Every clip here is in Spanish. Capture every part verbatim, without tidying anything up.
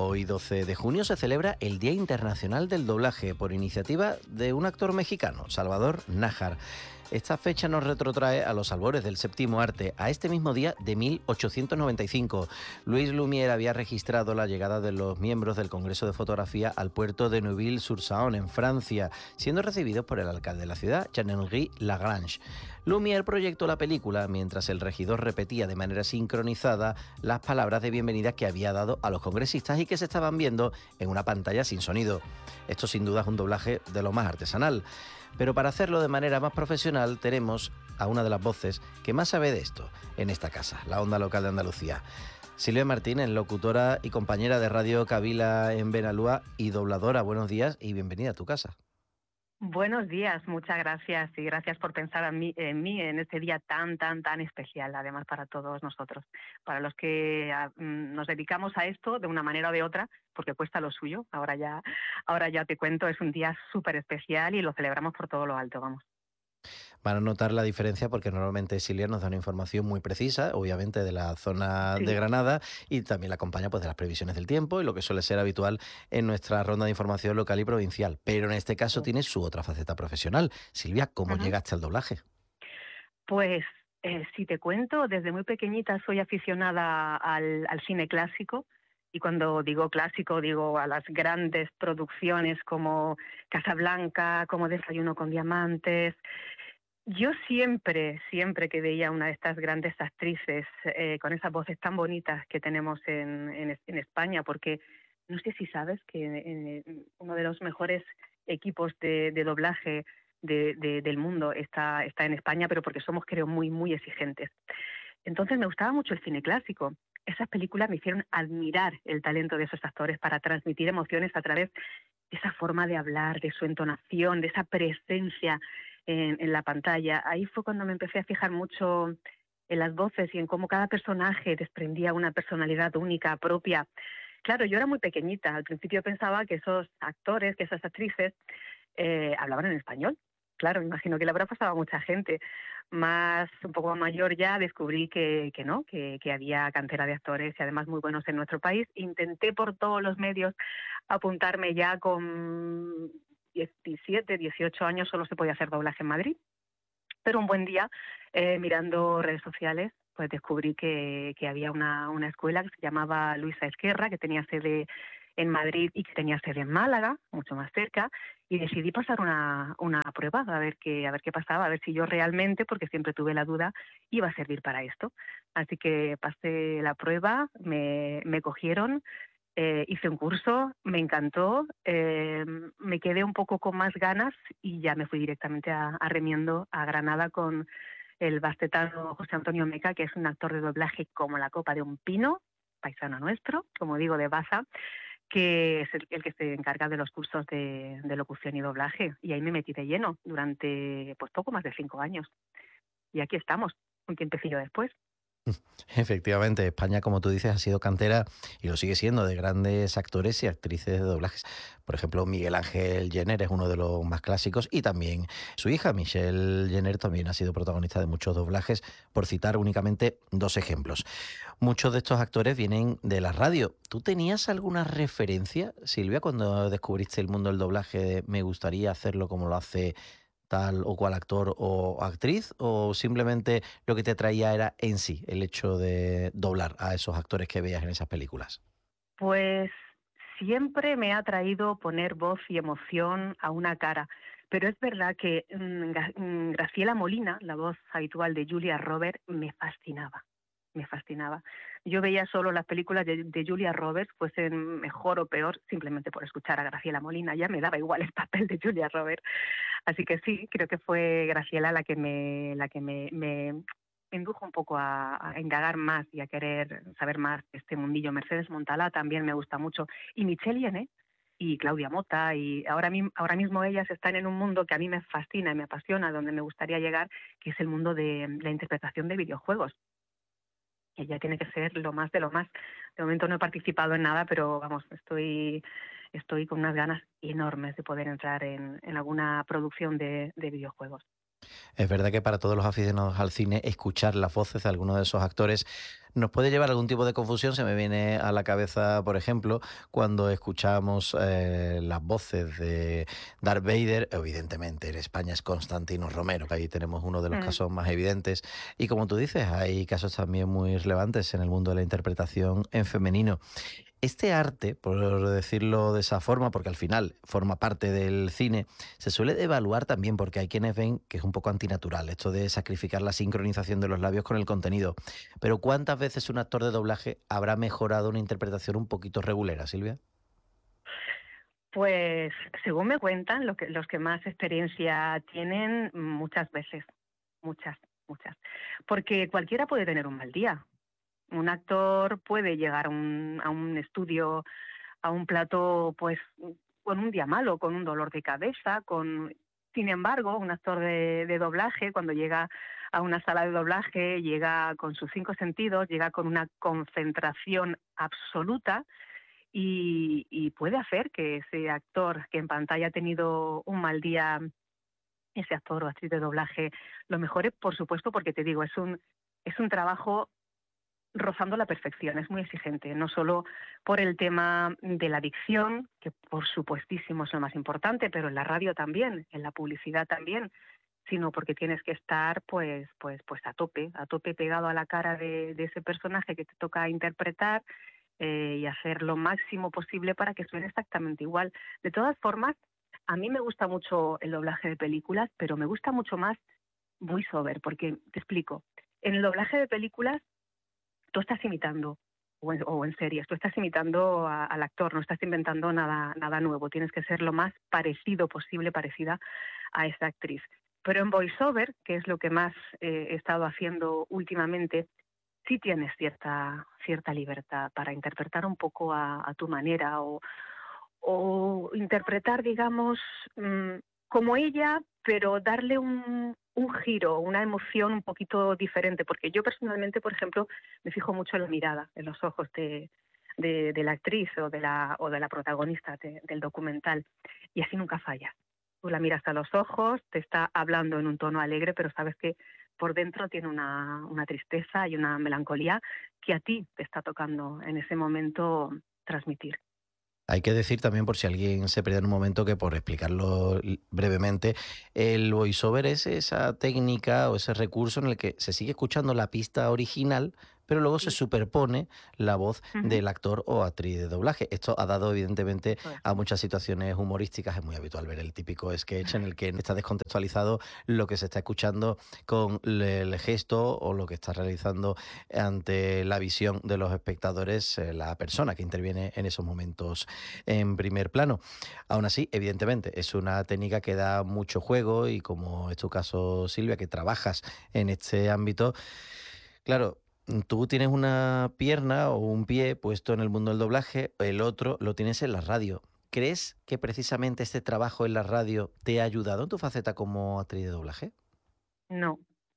Hoy, doce de junio, se celebra el Día Internacional del Doblaje por iniciativa de un actor mexicano, Salvador Nájar. Esta fecha nos retrotrae a los albores del séptimo arte, a este mismo día de mil ochocientos noventa y cinco. Louis Lumière había registrado la llegada de los miembros del Congreso de Fotografía al puerto de Neuville-sur-Saône, en Francia, siendo recibidos por el alcalde de la ciudad, Jean-Henri Lagrange. Lumière proyectó la película mientras el regidor repetía de manera sincronizada las palabras de bienvenida que había dado a los congresistas y que se estaban viendo en una pantalla sin sonido. Esto sin duda es un doblaje de lo más artesanal. Pero para hacerlo de manera más profesional tenemos a una de las voces que más sabe de esto en esta casa, la Onda Local de Andalucía. Silvia Martínez, locutora y compañera de Radio Cavila en Benalúa y dobladora. Buenos días y bienvenida a tu casa. Buenos días, muchas gracias y gracias por pensar en mí, en mí en este día tan, tan, tan especial, además para todos nosotros, para los que a, nos dedicamos a esto de una manera o de otra, porque cuesta lo suyo. Ahora ya, ahora ya te cuento, es un día súper especial y lo celebramos por todo lo alto, vamos. Van a notar la diferencia porque normalmente Silvia nos da una información muy precisa, obviamente de la zona Sí. de Granada, y también la acompaña pues de las previsiones del tiempo y lo que suele ser habitual en nuestra ronda de información local y provincial. Pero en este caso Sí. tiene su otra faceta profesional. Silvia, ¿cómo Uh-huh. llegaste al doblaje? Pues eh, si te cuento, desde muy pequeñita soy aficionada al, al cine clásico. Y cuando digo clásico, digo a las grandes producciones como Casablanca, como Desayuno con Diamantes. Yo siempre, siempre que veía una de estas grandes actrices eh, con esas voces tan bonitas que tenemos en, en, en España, porque no sé si sabes que eh, uno de los mejores equipos de, de doblaje de, de, del mundo está, está en España, pero porque somos, creo, muy, muy exigentes. Entonces me gustaba mucho el cine clásico. Esas películas me hicieron admirar el talento de esos actores para transmitir emociones a través de esa forma de hablar, de su entonación, de esa presencia en, en la pantalla. Ahí fue cuando me empecé a fijar mucho en las voces y en cómo cada personaje desprendía una personalidad única, propia. Claro, yo era muy pequeñita. Al principio pensaba que esos actores, que esas actrices eh, hablaban en español. Claro, me imagino que le habrá pasado a mucha gente. Más, un poco mayor ya, descubrí que, que no, que, que había cantera de actores y además muy buenos en nuestro país. Intenté por todos los medios apuntarme ya con diecisiete, dieciocho años, solo se podía hacer doblaje en Madrid. Pero un buen día, eh, mirando redes sociales, pues descubrí que, que había una, una escuela que se llamaba Luisa Esquerra, que tenía sede en Madrid y que tenía sede en Málaga, mucho más cerca, y decidí pasar una, una prueba a ver qué a ver qué pasaba, a ver si yo realmente, porque siempre tuve la duda, iba a servir para esto. Así que pasé la prueba, me, me cogieron, eh, hice un curso, me encantó, eh, me quedé un poco con más ganas y ya me fui directamente a, a Remiendo, a Granada, con el bastetano José Antonio Meca, que es un actor de doblaje como la copa de un pino, paisano nuestro, como digo, de Baza, que es el, el que se encarga de los cursos de, de locución y doblaje. Y ahí me metí de lleno durante pues poco más de cinco años. Y aquí estamos, un tiempecillo después. Efectivamente, España, como tú dices, ha sido cantera y lo sigue siendo de grandes actores y actrices de doblajes. Por ejemplo, Miguel Ángel Jenner es uno de los más clásicos y también su hija, Michelle Jenner, también ha sido protagonista de muchos doblajes, por citar únicamente dos ejemplos. Muchos de estos actores vienen de la radio. ¿Tú tenías alguna referencia, Silvia, cuando descubriste el mundo del doblaje de me gustaría hacerlo como lo hace tal o cual actor o actriz, o simplemente lo que te atraía era en sí el hecho de doblar a esos actores que veías en esas películas? Pues siempre me ha traído poner voz y emoción a una cara, pero es verdad que mmm, Graciela Molina, la voz habitual de Julia Roberts, me fascinaba. Me fascinaba. Yo veía solo las películas de, de Julia Roberts, fuesen mejor o peor, simplemente por escuchar a Graciela Molina. Ya me daba igual el papel de Julia Roberts. Así que sí, creo que fue Graciela la que me, la que me, me indujo un poco a, a indagar más y a querer saber más de este mundillo. Mercedes Montalá también me gusta mucho. Y Michelle Yenné y Claudia Mota. Y ahora, ahora mismo ellas están en un mundo que a mí me fascina y me apasiona, donde me gustaría llegar, que es el mundo de la interpretación de videojuegos. Que ya tiene que ser lo más de lo más. De momento no he participado en nada, pero vamos, estoy, estoy con unas ganas enormes de poder entrar en, en alguna producción de, de videojuegos. Es verdad que para todos los aficionados al cine, escuchar las voces de algunos de esos actores nos puede llevar a algún tipo de confusión. Se me viene a la cabeza, por ejemplo, cuando escuchamos eh, las voces de Darth Vader. Evidentemente, en España es Constantino Romero, que ahí tenemos uno de los Mm. casos más evidentes. Y como tú dices, hay casos también muy relevantes en el mundo de la interpretación en femenino. Este arte, por decirlo de esa forma, porque al final forma parte del cine, se suele evaluar también porque hay quienes ven que es un poco antinatural esto de sacrificar la sincronización de los labios con el contenido. Pero ¿cuántas veces un actor de doblaje habrá mejorado una interpretación un poquito regulera, Silvia? Pues según me cuentan, lo que, los que más experiencia tienen, muchas veces, muchas, muchas. Porque cualquiera puede tener un mal día. Un actor puede llegar a un, a un estudio, a un plató, pues con un día malo, con un dolor de cabeza, con... Sin embargo, un actor de, de doblaje, cuando llega a una sala de doblaje, llega con sus cinco sentidos, llega con una concentración absoluta y, y puede hacer que ese actor que en pantalla ha tenido un mal día, ese actor o actriz de doblaje, lo mejore, por supuesto, porque te digo, es un, es un trabajo rozando la perfección, es muy exigente, no solo por el tema de la dicción, que por supuestísimo es lo más importante, pero en la radio también, en la publicidad también, sino porque tienes que estar pues pues pues a tope, a tope pegado a la cara de, de ese personaje que te toca interpretar, eh, y hacer lo máximo posible para que suene exactamente igual. De todas formas, a mí me gusta mucho el doblaje de películas, pero me gusta mucho más voiceover, porque te explico. En el doblaje de películas tú estás imitando, o en, o en series, tú estás imitando a, al actor, no estás inventando nada, nada nuevo, tienes que ser lo más parecido posible, parecida a esa actriz. Pero en voiceover, que es lo que más eh, he estado haciendo últimamente, sí tienes cierta, cierta libertad para interpretar un poco a, a tu manera o, o interpretar, digamos, mmm, como ella, pero darle un, un giro, una emoción un poquito diferente, porque yo personalmente, por ejemplo, me fijo mucho en la mirada, en los ojos de, de, de la actriz o de la, o de la protagonista de, del documental, y así nunca falla. Tú la miras a los ojos, te está hablando en un tono alegre, pero sabes que por dentro tiene una, una tristeza y una melancolía que a ti te está tocando en ese momento transmitir. Hay que decir también, por si alguien se pierde en un momento, que por explicarlo brevemente, el voiceover es esa técnica o ese recurso en el que se sigue escuchando la pista original, pero luego se Sí. superpone la voz Ujú. del actor o actriz de doblaje. Esto ha dado, evidentemente, Eso es. a muchas situaciones humorísticas. Es muy habitual ver el típico sketch en el que está descontextualizado lo que se está escuchando con el gesto o lo que está realizando ante la visión de los espectadores, eh, la persona que interviene en esos momentos en primer plano. Aún así, evidentemente, es una técnica que da mucho juego y, como es tu caso, Silvia, que trabajas en este ámbito, claro, tú tienes una pierna o un pie puesto en el mundo del doblaje, el otro lo tienes en la radio. ¿Crees que precisamente este trabajo en la radio te ha ayudado en tu faceta como actriz de doblaje? No,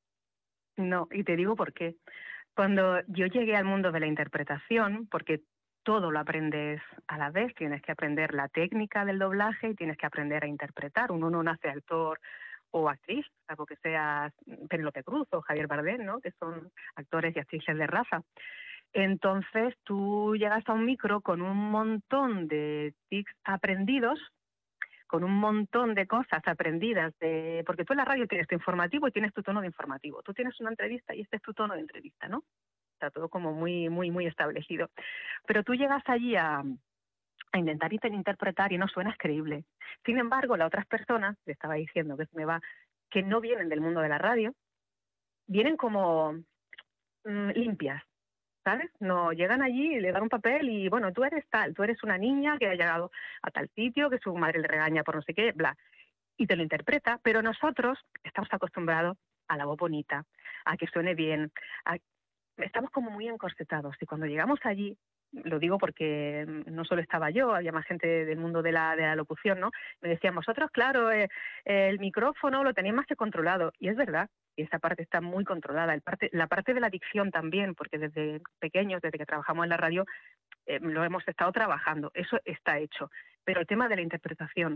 no, y te digo por qué. Cuando yo llegué al mundo de la interpretación, porque todo lo aprendes a la vez, tienes que aprender la técnica del doblaje y tienes que aprender a interpretar. Uno no nace actor o actriz, salvo que seas Penélope Cruz o Javier Bardem, ¿no? Que son actores y actrices de raza. Entonces tú llegas a un micro con un montón de tics aprendidos, con un montón de cosas aprendidas, de, porque tú en la radio tienes tu informativo y tienes tu tono de informativo. Tú tienes una entrevista y este es tu tono de entrevista, ¿no? Está todo como muy, muy, muy establecido. Pero tú llegas allí a, a intentar inter- interpretar y no suenas creíble. Sin embargo, las otras personas, le estaba diciendo que se me va, que no vienen del mundo de la radio, vienen como mm, limpias, ¿sabes? No, llegan allí y le dan un papel y, bueno, tú eres tal, tú eres una niña que ha llegado a tal sitio, que su madre le regaña por no sé qué, bla, y te lo interpreta, pero nosotros estamos acostumbrados a la voz bonita, a que suene bien, a estamos como muy encorsetados y cuando llegamos allí, lo digo porque no solo estaba yo, había más gente del mundo de la, de la locución, ¿no? Me decían, vosotros, claro, eh, el micrófono lo tenéis más que controlado. Y es verdad, y esa parte está muy controlada. El parte, la parte de la dicción también, porque desde pequeños, desde que trabajamos en la radio, eh, lo hemos estado trabajando. Eso está hecho. Pero el tema de la interpretación,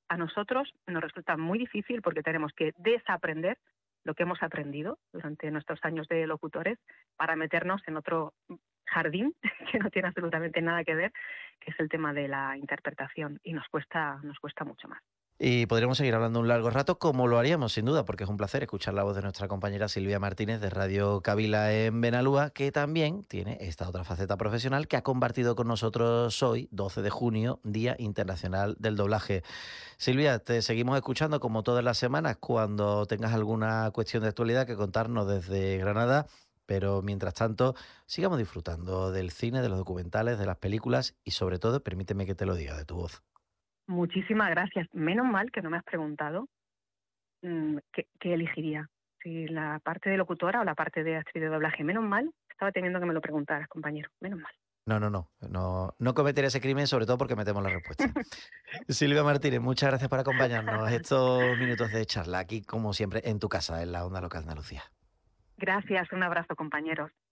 a nosotros nos resulta muy difícil porque tenemos que desaprender lo que hemos aprendido durante nuestros años de locutores para meternos en otro jardín que no tiene absolutamente nada que ver, que es el tema de la interpretación, y nos cuesta, nos cuesta mucho más. Y podríamos seguir hablando un largo rato, como lo haríamos sin duda, porque es un placer escuchar la voz de nuestra compañera Silvia Martínez de Radio Kabila en Benalúa, que también tiene esta otra faceta profesional que ha compartido con nosotros hoy, doce de junio, Día Internacional del Doblaje. Silvia, te seguimos escuchando como todas las semanas cuando tengas alguna cuestión de actualidad que contarnos desde Granada, pero mientras tanto sigamos disfrutando del cine, de los documentales, de las películas y sobre todo, permíteme que te lo diga, de tu voz. Muchísimas gracias. Menos mal que no me has preguntado mmm, qué, qué elegiría, si la parte de locutora o la parte de actriz de doblaje. Menos mal, estaba teniendo que me lo preguntaras, compañero. Menos mal. No, no, no, no, no cometeré ese crimen, sobre todo porque me temo la respuesta. Silvia Martínez, muchas gracias por acompañarnos estos minutos de charla aquí, como siempre, en tu casa, en la Onda Local de Andalucía. Gracias, un abrazo, compañeros.